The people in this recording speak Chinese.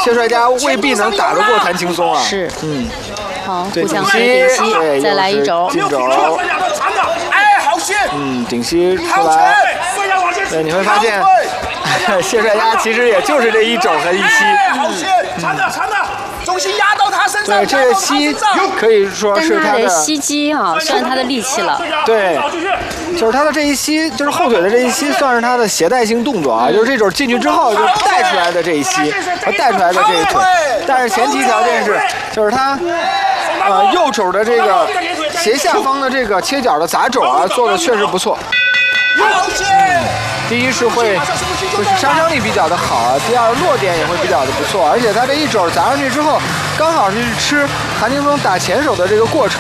谢帅家未必能打得过谭青松啊。 是，好， 对， 互相顶顶膝， 对， 再来一肘。 进肘。 哎，好些。 顶膝出来。对，你会发现，谢帅家其实也就是这一肘和一膝。 好些，长的，重心压到他身上。 对，这个膝可以说是他的膝肌啊，算是他的利器了。 对，就是他的这一膝，就是后腿的这一膝，算是他的携带性动作啊，就是这肘进去之后就带出来的这一膝和带出来的这一腿。但是前提条件是，就是他右肘的这个斜下方的这个切角的砸肘啊，做的确实不错。第一是会就是杀伤力比较的好啊，第二落点也会比较的不错，而且他这一肘砸上去之后，刚好是吃谭青松打前手的这个过程。